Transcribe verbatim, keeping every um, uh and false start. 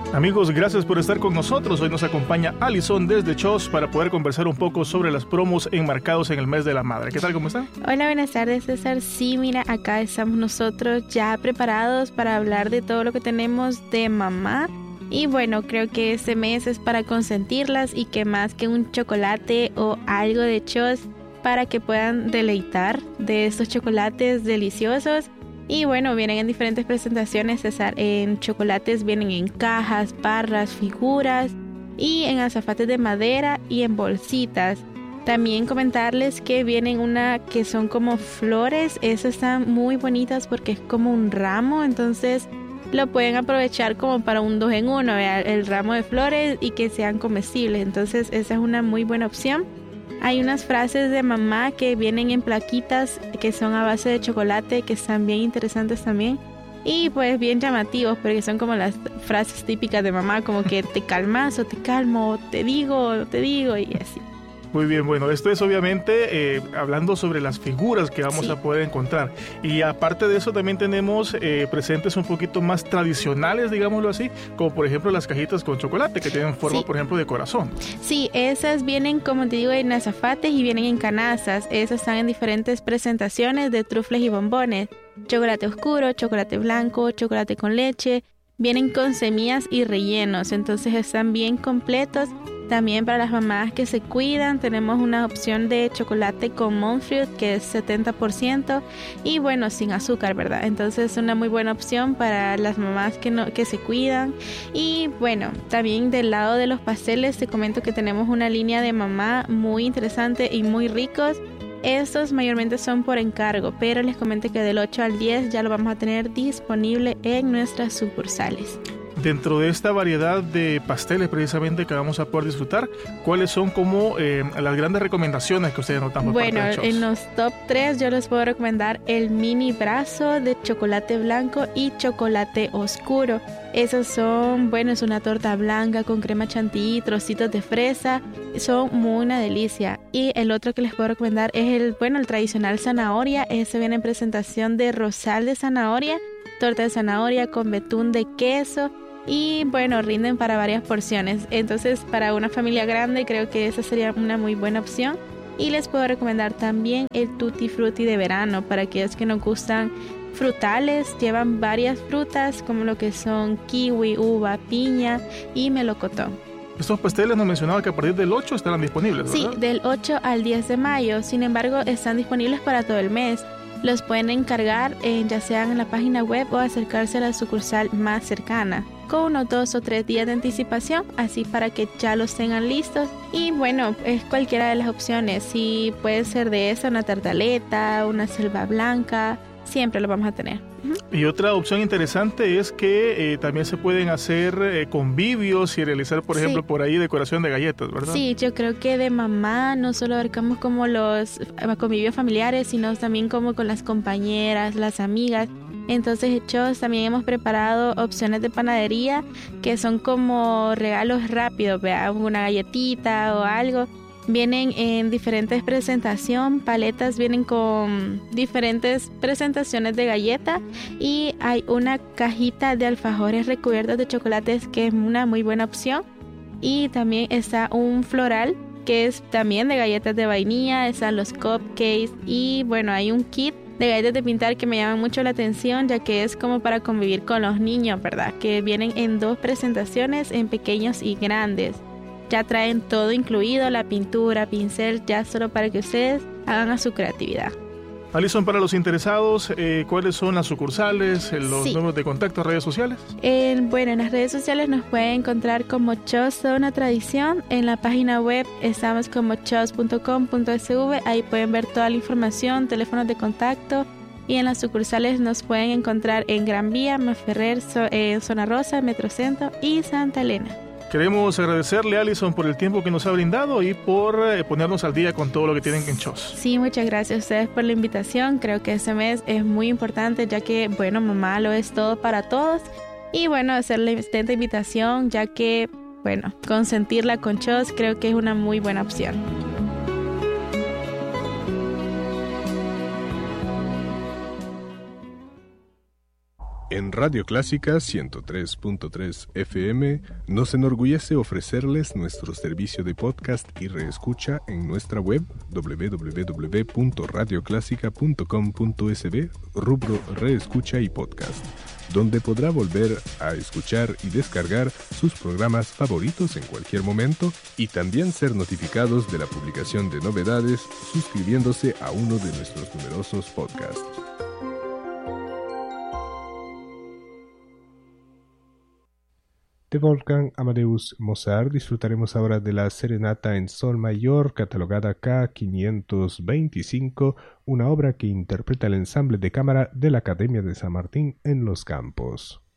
Amigos, gracias por estar con nosotros. Hoy nos acompaña Alison desde Chos para poder conversar un poco sobre las promos enmarcados en el mes de la madre. ¿Qué tal? ¿Cómo están? Hola, buenas tardes, César. Sí, mira, acá estamos nosotros ya preparados para hablar de todo lo que tenemos de mamá. Y bueno, creo que este mes es para consentirlas y que más que un chocolate o algo de Chos para que puedan deleitar de estos chocolates deliciosos. Y bueno, vienen en diferentes presentaciones, César. En chocolates vienen en cajas, barras, figuras y en azafates de madera y en bolsitas. También comentarles que vienen una que son como flores. Esas están muy bonitas porque es como un ramo, entonces lo pueden aprovechar como para un dos en uno, ¿vea? El ramo de flores y que sean comestibles. Entonces esa es una muy buena opción. Hay unas frases de mamá que vienen en plaquitas que son a base de chocolate, que están bien interesantes también. Y pues bien llamativos, porque son como las frases típicas de mamá, como que te calmas o te calmo, o te digo, o te digo, y así. Muy bien, bueno, esto es obviamente eh, hablando sobre las figuras que vamos sí. a poder encontrar. Y aparte de eso también tenemos eh, presentes un poquito más tradicionales, digámoslo así, como por ejemplo las cajitas con chocolate que tienen forma, sí. por ejemplo, de corazón. Sí, esas vienen, como te digo, en azafates y vienen en canastas. Esas están en diferentes presentaciones de trufles y bombones. Chocolate oscuro, chocolate blanco, chocolate con leche. Vienen con semillas y rellenos, entonces están bien completos. También para las mamás que se cuidan tenemos una opción de chocolate con monk fruit que es setenta por ciento y bueno, sin azúcar, ¿verdad? Entonces es una muy buena opción para las mamás que, no, que se cuidan. Y bueno, también del lado de los pasteles te comento que tenemos una línea de mamá muy interesante y muy ricos. Estos mayormente son por encargo, pero les comento que del ocho al diez ya lo vamos a tener disponible en nuestras sucursales. Dentro de esta variedad de pasteles precisamente que vamos a poder disfrutar, ¿cuáles son como eh, las grandes recomendaciones que ustedes notan por bueno, parte de Chos? En los top tres yo les puedo recomendar el mini brazo de chocolate blanco y chocolate oscuro. Esos son, bueno, es una torta blanca con crema chantilly, trocitos de fresa, son muy una delicia. Y el otro que les puedo recomendar es el, bueno, el tradicional zanahoria. Ese viene en presentación de rosal de zanahoria, torta de zanahoria con betún de queso. Y bueno, rinden para varias porciones. Entonces, para una familia grande creo que esa sería una muy buena opción. Y les puedo recomendar también el Tutti Frutti de verano para aquellos que nos gustan frutales. Llevan varias frutas como lo que son kiwi, uva, piña y melocotón. Estos pasteles nos mencionaba que a partir del ocho estarán disponibles, ¿verdad? Sí, del ocho al diez de mayo. Sin embargo, están disponibles para todo el mes. Los pueden encargar eh, ya sean en la página web o acercarse a la sucursal más cercana con unos dos o tres días de anticipación, así para que ya los tengan listos. Y bueno, es cualquiera de las opciones. Si puede ser de esa, una tartaleta, una selva blanca, siempre lo vamos a tener. Uh-huh. Y otra opción interesante es que eh, también se pueden hacer eh, convivios y realizar, por ejemplo, sí. por ahí decoración de galletas, ¿verdad? Sí, yo creo que de mamá no solo abarcamos como los convivios familiares, sino también como con las compañeras, las amigas. Entonces, hechos, también hemos preparado opciones de panadería que son como regalos rápidos, ¿vea? Una galletita o algo. Vienen en diferentes presentaciones, paletas vienen con diferentes presentaciones de galleta y hay una cajita de alfajores recubiertos de chocolates que es una muy buena opción. Y también está un floral que es también de galletas de vainilla, están los cupcakes y bueno, hay un kit de galletas de pintar que me llaman mucho la atención, ya que es como para convivir con los niños, ¿verdad? Que vienen en dos presentaciones, en pequeños y grandes. Ya traen todo incluido, la pintura, pincel, ya solo para que ustedes hagan a su creatividad. Alison, para los interesados, eh, ¿cuáles son las sucursales, los sí. números de contacto, redes sociales? Eh, bueno, en las redes sociales nos pueden encontrar como Chos Toda Una Tradición. En la página web estamos como chos punto com punto es ve. Ahí pueden ver toda la información, teléfonos de contacto. Y en las sucursales nos pueden encontrar en Gran Vía, Maferrer, so, eh, Zona Rosa, Metrocentro y Santa Elena. Queremos agradecerle a Alison por el tiempo que nos ha brindado y por eh, ponernos al día con todo lo que tienen en Chos. Sí, muchas gracias a ustedes por la invitación. Creo que este mes es muy importante ya que, bueno, mamá lo es todo para todos. Y bueno, hacerle esta invitación ya que, bueno, consentirla con Chos creo que es una muy buena opción. En Radio Clásica ciento tres punto tres F M nos enorgullece ofrecerles nuestro servicio de podcast y reescucha en nuestra web doble u doble u doble u punto radio clásica punto com punto es be, rubro Reescucha y Podcast, donde podrá volver a escuchar y descargar sus programas favoritos en cualquier momento y también ser notificados de la publicación de novedades suscribiéndose a uno de nuestros numerosos podcasts. De Wolfgang Amadeus Mozart disfrutaremos ahora de la Serenata en Sol Mayor, catalogada K quinientos veinticinco, una obra que interpreta el ensamble de cámara de la Academia de San Martín en Los Campos.